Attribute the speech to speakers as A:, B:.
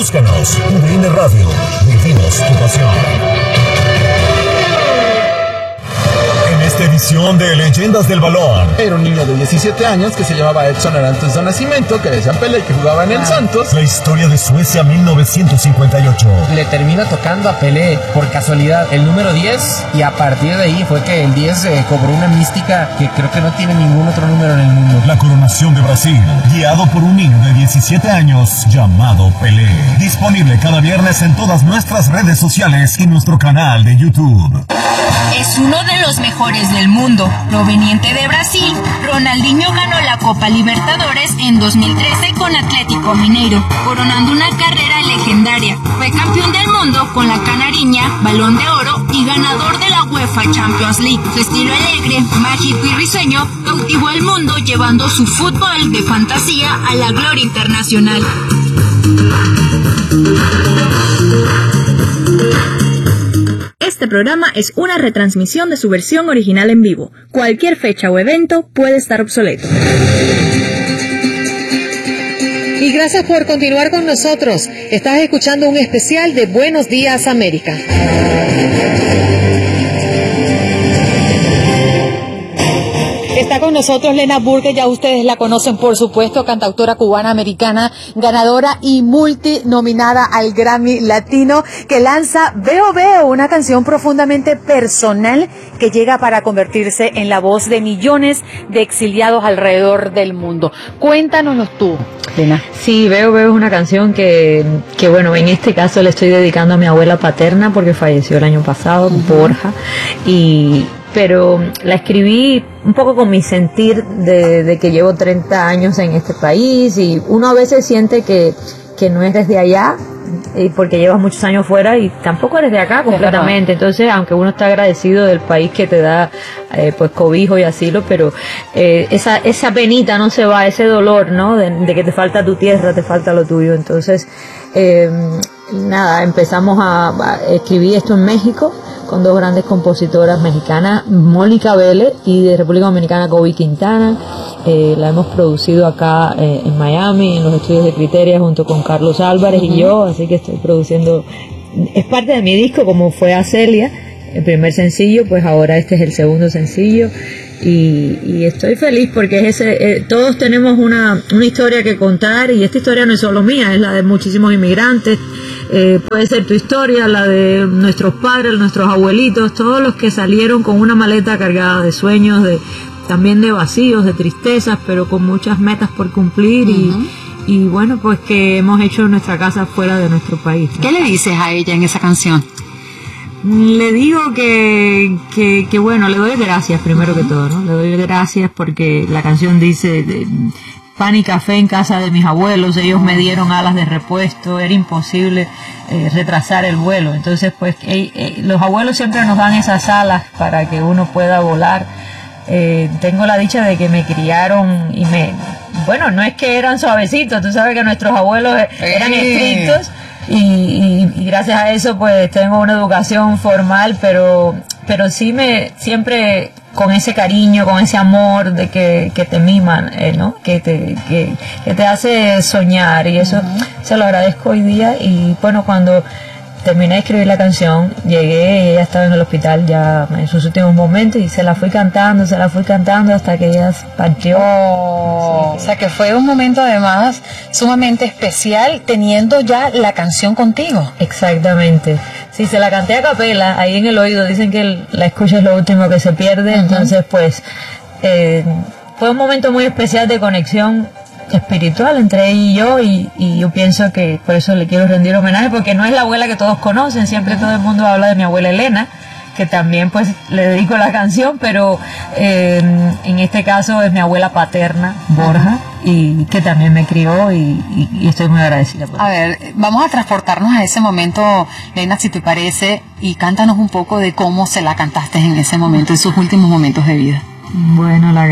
A: Búscanos, UDN Radio, vivimos tu pasión. Esta edición de Leyendas del Balón.
B: Era un niño de 17 años que se llamaba Edson Arantes de Nacimiento, que decían Pelé, que jugaba en el Santos.
A: La historia de Suecia 1958.
C: Le termina tocando a Pelé por casualidad el número 10 y a partir de ahí fue que el 10 cobró una mística que creo que no tiene ningún otro número en el mundo.
A: La coronación de Brasil, guiado por un niño de 17 años llamado Pelé. Disponible cada viernes en todas nuestras redes sociales y nuestro canal de YouTube.
D: Es uno de los mejores del mundo. Proveniente de Brasil, Ronaldinho ganó la Copa Libertadores en 2013 con Atlético Mineiro, coronando una carrera legendaria. Fue campeón del mundo con la Canariña, Balón de Oro y ganador de la UEFA Champions League. Su estilo alegre, mágico y risueño cautivó al mundo, llevando su fútbol de fantasía a la gloria internacional.
E: Este programa es una retransmisión de su versión original en vivo. Cualquier fecha o evento puede estar obsoleto.
F: Y gracias por continuar con nosotros. Estás escuchando un especial de Buenos Días América. Está con nosotros Lena Burke, ya ustedes la conocen por supuesto, cantautora cubana-americana, ganadora y multinominada al Grammy Latino, que lanza Veo Veo, una canción profundamente personal que llega para convertirse en la voz de millones de exiliados alrededor del mundo. Cuéntanos tú, Lena.
G: Sí, Veo Veo es una canción que bueno, en este caso le estoy dedicando a mi abuela paterna porque falleció el año pasado, Borja, pero la escribí un poco con mi sentir de que llevo 30 años en este país y uno a veces siente que no eres de allá porque llevas muchos años fuera y tampoco eres de acá completamente. Entonces, aunque uno está agradecido del país que te da pues cobijo y asilo, pero esa penita no se va, ese dolor, ¿no? De que te falta tu tierra, te falta lo tuyo. Entonces, empezamos a escribir esto en México con dos grandes compositoras mexicanas, Mónica Vélez, y de República Dominicana, Kobe Quintana. La hemos producido acá en Miami, en los estudios de Criteria, junto con Carlos Álvarez y yo, así que estoy produciendo, es parte de mi disco, como fue a Celia, el primer sencillo, pues ahora este es el segundo sencillo, y estoy feliz porque es todos tenemos una historia que contar, y esta historia no es solo mía, es la de muchísimos inmigrantes. Puede ser tu historia, la de nuestros padres, nuestros abuelitos, todos los que salieron con una maleta cargada de sueños, también de vacíos, de tristezas, pero con muchas metas por cumplir. Y bueno, pues que hemos hecho nuestra casa fuera de nuestro país, ¿no?
F: ¿Qué le dices a ella en esa canción?
G: Le digo que bueno, le doy gracias primero que todo, ¿no? Le doy gracias porque la canción dice pan y café en casa de mis abuelos, ellos me dieron alas de repuesto, era imposible retrasar el vuelo. Entonces, pues los abuelos siempre nos dan esas alas para que uno pueda volar. Tengo la dicha de que me criaron y bueno, no es que eran suavecitos, tú sabes que nuestros abuelos eran estrictos y gracias a eso pues tengo una educación formal, pero sí siempre con ese cariño, con ese amor de que te miman, ¿no? Que te hace soñar, y eso se lo agradezco hoy día. Y bueno, cuando terminé de escribir la canción, llegué y ella estaba en el hospital ya en sus últimos momentos y se la fui cantando hasta que ella partió.
F: O sea que fue un momento además sumamente especial teniendo ya la canción contigo.
G: Exactamente. Sí, se la canté a capela, ahí en el oído, dicen que la escucha es lo último que se pierde, entonces pues fue un momento muy especial de conexión espiritual entre ella y yo, y yo pienso que por eso le quiero rendir homenaje, porque no es la abuela que todos conocen, siempre todo el mundo habla de mi abuela Elena, que también pues le dedico la canción, pero en este caso es mi abuela paterna, Borja, y que también me crió y estoy muy agradecida por eso.
F: A ver, vamos a transportarnos a ese momento, Lena, si te parece, y cántanos un poco de cómo se la cantaste en ese momento, en sus últimos momentos de vida.
G: Bueno, la